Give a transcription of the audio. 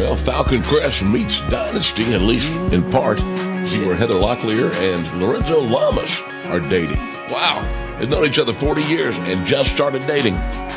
Well, Falcon Crest meets Dynasty, at least in part. See where Heather Locklear and Lorenzo Lamas are dating. Wow. They've known each other 40 years and just started dating.